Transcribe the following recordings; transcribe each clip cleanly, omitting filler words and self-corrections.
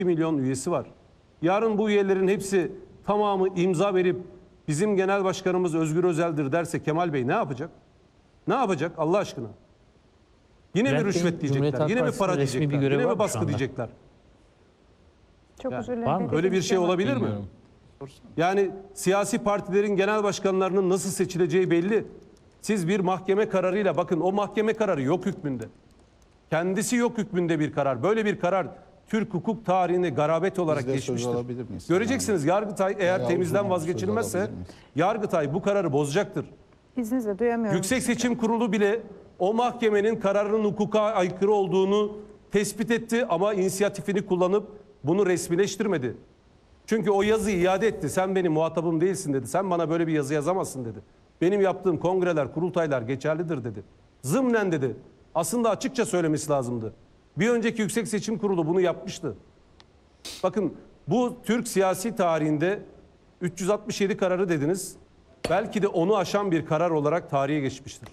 milyon üyesi var. Yarın bu üyelerin hepsi tamamı imza verip bizim genel başkanımız Özgür Özel'dir derse Kemal Bey ne yapacak? Ne yapacak Allah aşkına? Yine mi rüşvet diyecekler? Yine mi para diyecekler? Yine mi baskı diyecekler? Çok özür Yani, dilerim. öyle bir şey olabilir mi? Yani siyasi partilerin genel başkanlarının nasıl seçileceği belli. Siz bir mahkeme kararıyla, bakın o mahkeme kararı yok hükmünde. Kendisi yok hükmünde bir karar. Böyle bir karar Türk hukuk tarihine garabet olarak geçmiştir. Göreceksiniz Yargıtay eğer temizden vazgeçilmezse Yargıtay bu kararı bozacaktır. İzninizle duyamıyorum. Yüksek Seçim Kurulu bile o mahkemenin kararının hukuka aykırı olduğunu tespit etti ama inisiyatifini kullanıp bunu resmileştirmedi. Çünkü o yazıyı iade etti. Sen benim muhatabım değilsin dedi. Sen bana böyle bir yazı yazamazsın dedi. Benim yaptığım kongreler, kurultaylar geçerlidir dedi. Zımnen dedi. Aslında açıkça söylemesi lazımdı. Bir önceki Yüksek Seçim Kurulu bunu yapmıştı. Bakın bu Türk siyasi tarihinde 367 kararı dediniz. Belki de onu aşan bir karar olarak tarihe geçmiştir.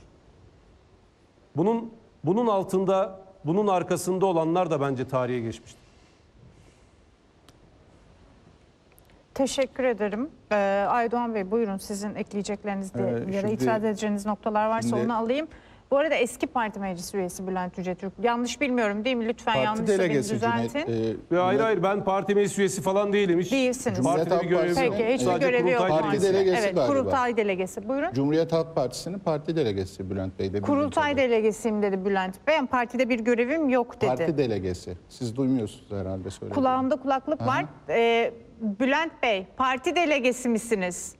Bunun altında, bunun arkasında olanlar da bence tarihe geçmiştir. Teşekkür ederim. Aydoğan Bey buyurun sizin ekleyecekleriniz ya da itiraz edeceğiniz noktalar varsa onu alayım. Bu arada eski parti meclis üyesi Bülent Yücetürk. Yanlış bilmiyorum değil mi? Lütfen yanlışsa beni düzeltin. Hayır ben parti meclis üyesi falan değilim. Hiç değilsiniz. Partide bir görevim yok. Peki hiçbir görevi yok. Parti delegesi evet, galiba. Kurultay delegesi. Buyurun. Cumhuriyet Halk Partisi'nin parti delegesi Bülent Bey de. Kurultay delegesiyim dedi Bülent Bey. Partide bir görevim yok dedi. Parti delegesi. Siz duymuyorsunuz herhalde söylediğimi. Kulağımda kulaklık var. Bülent Bey parti delegesi misiniz?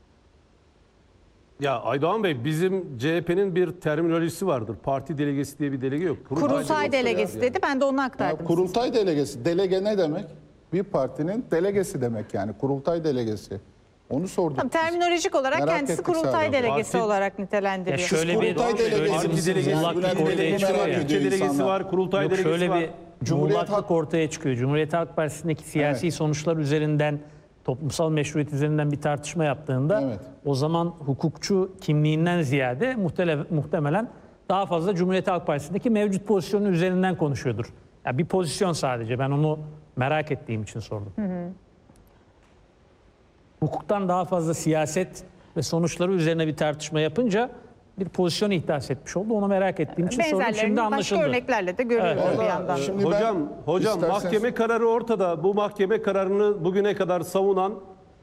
Ya Aydoğan Bey bizim CHP'nin bir terminolojisi vardır. Parti delegesi diye bir delege yok. Kurultay delegesi dedi. Ben de onu aktardım. Kurultay delegesi. Delege ne demek? Bir partinin delegesi demek yani. Kurultay delegesi. Onu sorduk. Tamam, terminolojik olarak Merak kendisi ettik kurultay sadece. delegesi olarak nitelendiriyor. Ya şöyle bir Kurultay delegesi. Ülke delegesi var, kurultay delegesi şöyle var. bir Cumhuriyet muğlaklık ortaya çıkıyor. Cumhuriyet Halk Partisi'ndeki siyasi sonuçlar üzerinden, toplumsal meşruiyet üzerinden bir tartışma yaptığında o zaman hukukçu kimliğinden ziyade muhtemelen daha fazla Cumhuriyet Halk Partisi'ndeki mevcut pozisyonu üzerinden konuşuyordur. Ya bir pozisyon sadece. Ben onu merak ettiğim için sordum. Hukuktan daha fazla siyaset ve sonuçları üzerine bir tartışma yapınca bir pozisyon ihdas etmiş oldu. Onu merak ettiğim için sordum. Şimdi anlaşıldı. Başka örneklerle de görüyoruz bir yandan. Şimdi Hocam mahkeme kararı ortada. Bu mahkeme kararını bugüne kadar savunan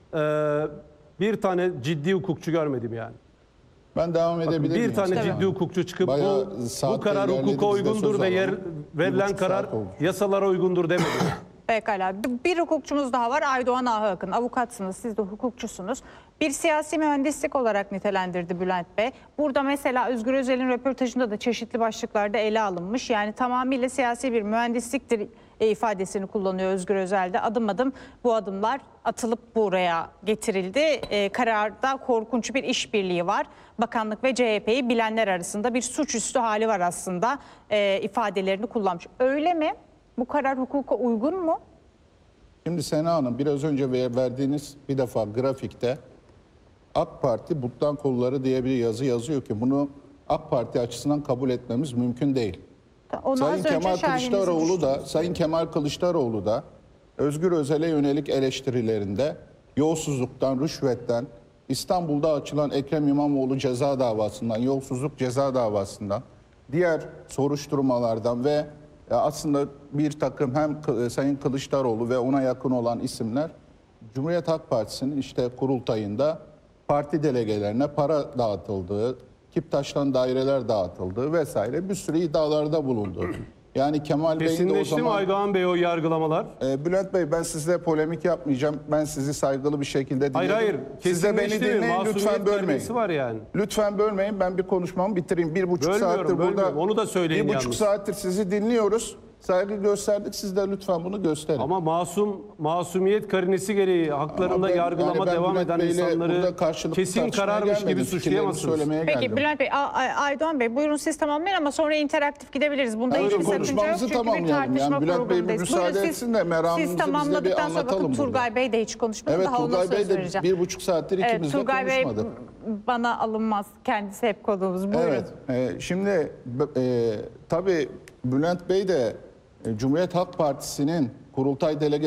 bir tane ciddi hukukçu görmedim yani. Ben devam edebilir miyim? Bir tane ciddi hukukçu çıkıp bu karar ilerledi, hukuka biz de uygundur söz ve alalım. verilen 1,5 karar saat oldu. yasalara uygundur demedi. Pekala. Bir hukukçumuz daha var. Aydoğan Ahakın. Avukatsınız. Siz de hukukçusunuz. Bir siyasi mühendislik olarak nitelendirdi Bülent Bey. Burada mesela Özgür Özel'in röportajında da çeşitli başlıklarda ele alınmış. Yani tamamıyla siyasi bir mühendisliktir ifadesini kullanıyor Özgür Özel'de. Adım adım bu adımlar atılıp buraya getirildi. Kararda korkunç bir işbirliği var. Bakanlık ve CHP'yi bilenler arasında bir suçüstü hali var aslında ifadelerini kullanmış. Öyle mi? Bu karar hukuka uygun mu? Şimdi Sena Hanım biraz önce verdiğiniz bir defa grafikte AK Parti butlan kolları diye bir yazı yazıyor ki bunu AK Parti açısından kabul etmemiz mümkün değil. Onu Sayın Kemal Kılıçdaroğlu da Özgür Özel'e yönelik eleştirilerinde yolsuzluktan, rüşvetten, İstanbul'da açılan Ekrem İmamoğlu ceza davasından, yolsuzluk ceza davasından, diğer soruşturmalardan ve aslında bir takım hem Sayın Kılıçdaroğlu ve ona yakın olan isimler Cumhuriyet Halk Partisi'nin işte kurultayında parti delegelerine para dağıtıldığı, Kiptaş'tan daireler dağıtıldığı vesaire bir sürü iddialarda bulundu. Yani Kemal Bey'in de o Kesinleşti mi zaman... Aydoğan Bey o yargılamalar? Bülent Bey ben sizle polemik yapmayacağım. Ben sizi saygılı bir şekilde dinledim. Hayır. Siz de beni Kesinleşti mi? dinleyin lütfen Masumiyet bölmeyin. belgesi var yani. Lütfen bölmeyin. Ben bir konuşmamı bitireyim. 1,5 saattir burada. Bölmüyorum. Onu da söyleyin 1,5 yalnız. saattir sizi dinliyoruz. Saygı gösterdik. Siz de lütfen bunu gösterin. Ama masumiyet karinesi gereği haklarında yargılama devam Bülent eden Bey'le insanları burada karşılıklı kesin tartışmaya kararmış gibi gelmedim. suçlayamazsınız. Fikirlerimi söylemeye Peki geldim. Bülent Bey, Aydoğan Bey buyurun siz tamamlayın ama sonra interaktif gidebiliriz. Bunda Önce hiçbir sakınca yok konuşmamızı çünkü bir tamamlayalım. tartışma Yani Bülent Bey bir programındayız. müsaade Buyurun, etsin de meramımızı siz biz de bir tamamladıktan sonra anlatalım bakın burada. Turgay Bey de hiç konuşmadı. Evet, Daha ona Turgay Bey söz de vereceğim. 1,5 saattir ikimiz de Turgay Bey konuşmadık. bana alınmaz. Kendisi hep konuğumuz. Buyurun. Evet. Şimdi tabii Bülent Bey de Cumhuriyet Halk Partisi'nin kurultay delegesi